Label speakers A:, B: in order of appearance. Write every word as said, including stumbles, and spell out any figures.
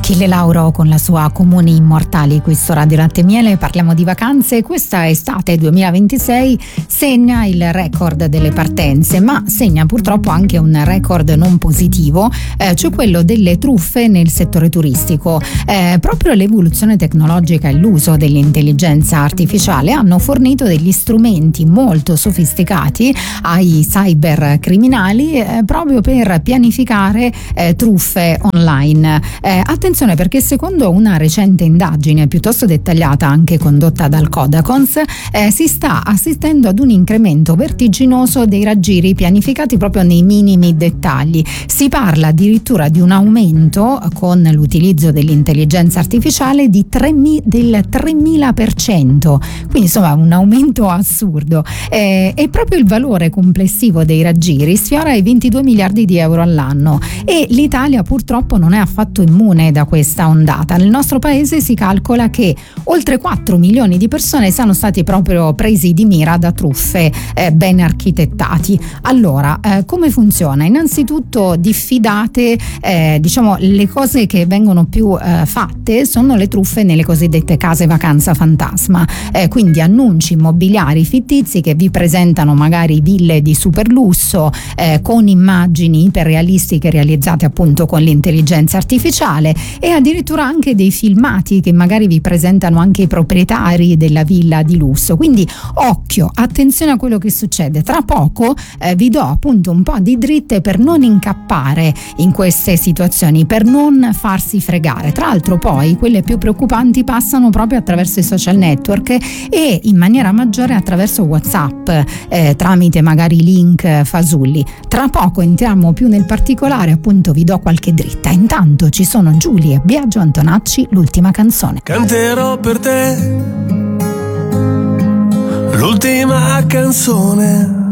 A: Achille Lauro con la sua Comuni Immortali qui su Radio Latte e Miele. Parliamo di vacanze. Questa estate duemilaventisei segna il record delle partenze, ma segna purtroppo anche un record non positivo, eh, cioè quello delle truffe nel settore turistico. Eh, proprio l'evoluzione tecnologica e l'uso dell'intelligenza artificiale hanno fornito degli strumenti molto sofisticati ai cybercriminali eh, proprio per pianificare eh, truffe online. Eh, attenzione perché secondo una recente indagine piuttosto dettagliata anche condotta dal Codacons eh, si sta assistendo ad un incremento vertiginoso dei raggiri pianificati proprio nei minimi dettagli. Si parla addirittura di un aumento con l'utilizzo dell'intelligenza artificiale di tre mi- del tremila per cento, quindi insomma un aumento assurdo eh, e proprio il valore complessivo dei raggiri sfiora i ventidue miliardi di euro all'anno e l'Italia purtroppo non è affatto immune da questa ondata. Nel nostro paese si calcola che oltre quattro milioni di persone siano stati proprio presi di mira da truffe eh, ben architettati. Allora, eh, come funziona? Innanzitutto diffidate, eh, diciamo, le cose che vengono più eh, fatte sono le truffe nelle cosiddette case vacanza fantasma, eh, quindi annunci immobiliari fittizi che vi presentano magari ville di super lusso eh, con immagini iperrealistiche realizzate appunto con l'intelligenza artificiale e addirittura anche dei filmati che magari vi presentano anche i proprietari della villa di lusso. Quindi occhio, attenzione a quello che succede. Tra poco eh, vi do appunto un po' di dritte per non incappare in queste situazioni, per non farsi fregare. Tra l'altro poi quelle più preoccupanti passano proprio attraverso i social network e in maniera maggiore attraverso WhatsApp eh, tramite magari link fasulli. Tra poco entriamo più nel particolare, appunto vi do qualche dritta. Intanto ci sono Giulia Biagio Antonacci, l'ultima canzone.
B: Canterò per te l'ultima canzone